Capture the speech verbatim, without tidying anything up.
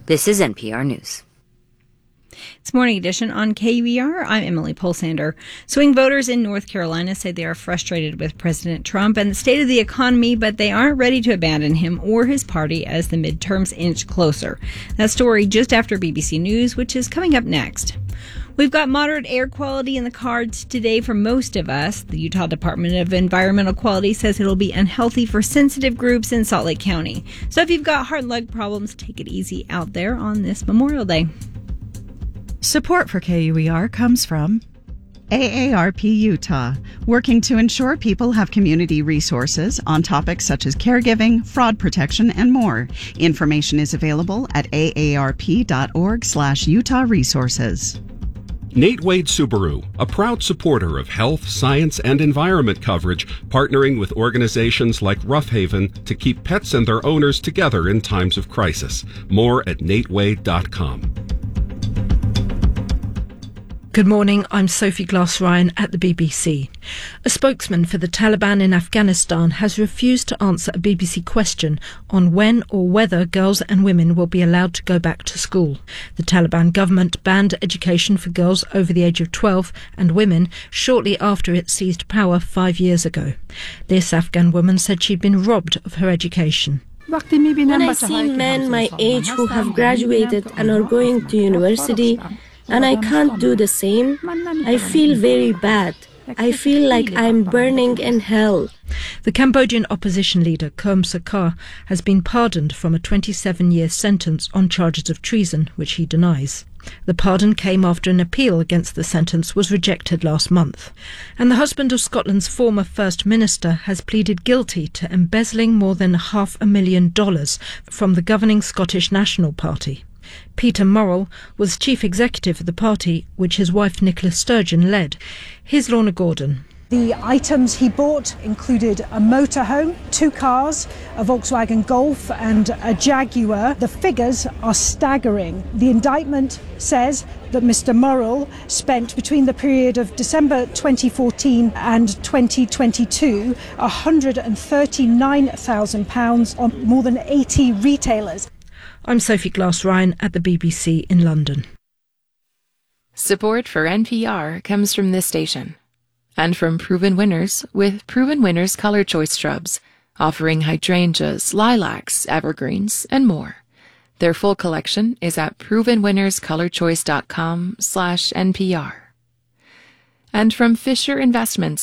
This is N P R News. It's Morning Edition on K U E R. I'm Emily Polsander. Swing voters in North Carolina say they are frustrated with President Trump and the state of the economy, but they aren't ready to abandon him or his party as the midterms inch closer. That story just after B B C News, which is coming up next. We've got moderate air quality in the cards today for most of us. The Utah Department of Environmental Quality says it'll be unhealthy for sensitive groups in Salt Lake County. So if you've got heart and lung problems, take it easy out there on this Memorial Day. Support for K U E R comes from A A R P Utah, working to ensure people have community resources on topics such as caregiving, fraud protection, and more. Information is available at aarp.org slash Utah resources. Nate Wade Subaru, a proud supporter of health, science, and environment coverage, partnering with organizations like Rough Haven to keep pets and their owners together in times of crisis. More at nate wade dot com. Good morning, I'm Sophie Glass-Ryan at the B B C. A spokesman for the Taliban in Afghanistan has refused to answer a B B C question on when or whether girls and women will be allowed to go back to school. The Taliban government banned education for girls over the age of twelve and women shortly after it seized power five years ago. This Afghan woman said she'd been robbed of her education. When I see men my age who have graduated and are going to university, and I can't do the same, I feel very bad. I feel like I'm burning in hell. The Cambodian opposition leader, Kem Sokha, has been pardoned from a twenty-seven-year sentence on charges of treason, which he denies. The pardon came after an appeal against the sentence was rejected last month. And the husband of Scotland's former First Minister has pleaded guilty to embezzling more than half a million dollars from the governing Scottish National Party. Peter Murrell was chief executive of the party, which his wife Nicola Sturgeon led. Here's Lorna Gordon. The items he bought included a motorhome, two cars, a Volkswagen Golf and a Jaguar. The figures are staggering. The indictment says that Mister Murrell spent between the period of December twenty fourteen and twenty twenty-two one hundred thirty-nine thousand pounds on more than eighty retailers. I'm Sophie Glass-Ryan at the B B C in London. Support for N P R comes from this station and from Proven Winners with Proven Winners Color Choice Shrubs, offering hydrangeas, lilacs, evergreens, and more. Their full collection is at proven winners color choice dot com slash N P R. And from Fisher Investments,